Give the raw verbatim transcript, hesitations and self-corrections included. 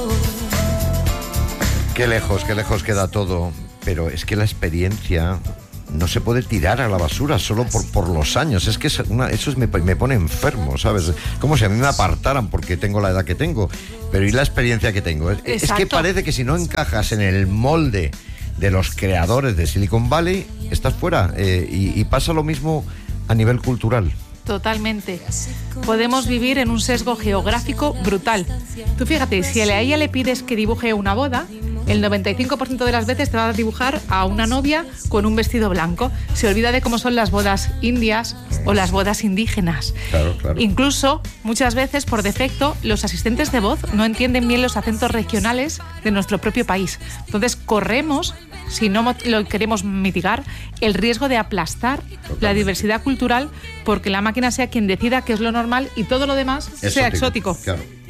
Qué lejos, qué lejos queda todo. Pero es que la experiencia no se puede tirar a la basura solo por, por los años. Es que es una, eso es, me, me pone enfermo, ¿sabes? Como si a mí me apartaran porque tengo la edad que tengo. Pero ¿y la experiencia que tengo? Es, es que parece que si no encajas en el molde de los creadores de Silicon Valley, estás fuera. Eh, y, y pasa lo mismo a nivel cultural. Totalmente. Podemos vivir en un sesgo geográfico brutal. Tú fíjate, si a ella le pides que dibuje una boda, el noventa y cinco por ciento de las veces te va a dibujar a una novia con un vestido blanco. Se olvida de cómo son las bodas indias o las bodas indígenas. Claro, claro. Incluso, muchas veces, por defecto, los asistentes de voz no entienden bien los acentos regionales de nuestro propio país. Entonces, corremos, si no lo queremos mitigar, el riesgo de aplastar Totalmente. La diversidad cultural porque la máquina sea quien decida qué es lo normal y todo lo demás exótico, sea exótico. Claro.